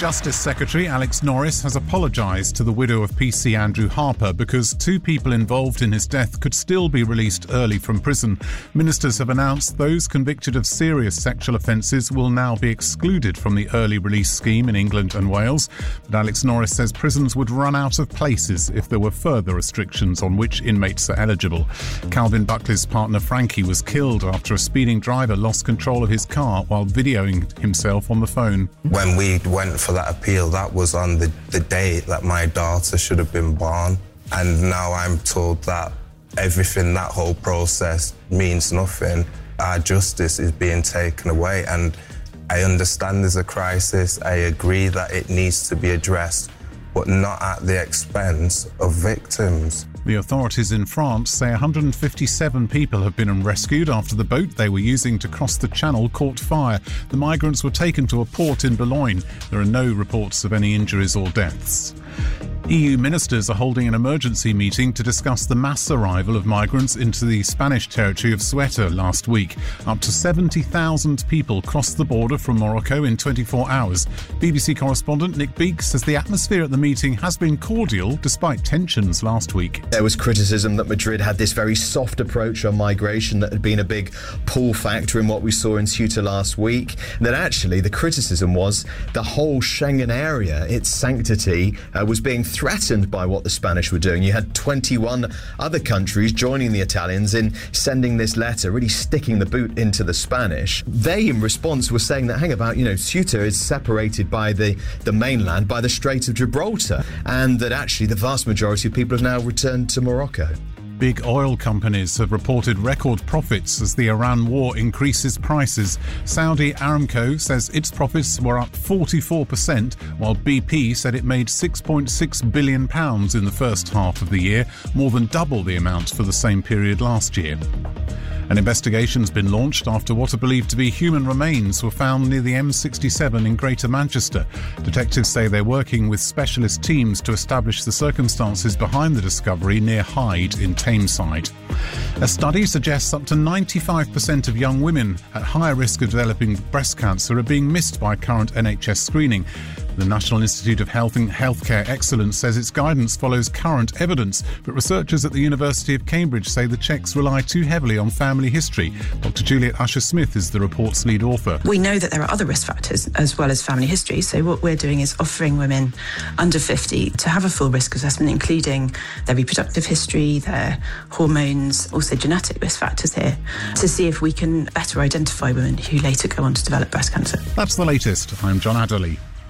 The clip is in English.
Justice Secretary Alex Norris has apologised to the widow of PC Andrew Harper because 2 people involved in his death could still be released early from prison. Ministers have announced those convicted of serious sexual offences will now be excluded from the early release scheme in England and Wales. But Alex Norris says prisons would run out of places if there were further restrictions on which inmates are eligible. Calvin Buckley's partner Frankie was killed after a speeding driver lost control of his car while videoing himself on the phone. When we went for that appeal, that was on the day that my daughter should have been born. And now I'm told that everything, that whole process means nothing. Our justice is being taken away. And I understand there's a crisis. I agree that it needs to be addressed, but not at the expense of victims. The authorities in France say 157 people have been rescued after the boat they were using to cross the Channel caught fire. The migrants were taken to a port in Boulogne. There are no reports of any injuries or deaths. EU ministers are holding an emergency meeting to discuss the mass arrival of migrants into the Spanish territory of Ceuta last week. Up to 70,000 people crossed the border from Morocco in 24 hours. BBC correspondent Nick Beake says the atmosphere at the meeting has been cordial despite tensions last week. There was criticism that Madrid had this very soft approach on migration that had been a big pull factor in what we saw in Ceuta last week. That actually the criticism was the whole Schengen area, its sanctity, was being threatened by what the Spanish were doing. You had 21 other countries joining the Italians in sending this letter, really sticking the boot into the Spanish. They, in response, were saying that, hang about, Ceuta is separated by the mainland, by the Strait of Gibraltar, and that actually the vast majority of people have now returned to Morocco. Big oil companies have reported record profits as the Iran war increases prices. Saudi Aramco says its profits were up 44%, while BP said it made £6.6 billion in the first half of the year, more than double the amount for the same period last year. An investigation's been launched after what are believed to be human remains were found near the M67 in Greater Manchester. Detectives say they're working with specialist teams to establish the circumstances behind the discovery near Hyde in Tameside. A study suggests up to 95% of young women at higher risk of developing breast cancer are being missed by current NHS screening. The National Institute of Health and Healthcare Excellence says its guidance follows current evidence, but researchers at the University of Cambridge say the checks rely too heavily on family history. Dr. Juliet Usher-Smith is the report's lead author. We know that there are other risk factors as well as family history, so what we're doing is offering women under 50 to have a full risk assessment, including their reproductive history, their hormones, also genetic risk factors here, to see if we can better identify women who later go on to develop breast cancer. That's the latest. I'm John Adderley.